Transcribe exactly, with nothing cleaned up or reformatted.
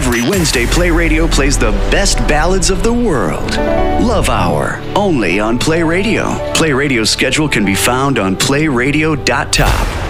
Every Wednesday, Play Radio plays the best ballads of the world. Love Hour, only on Play Radio. Play Radio's schedule can be found on play radio dot top.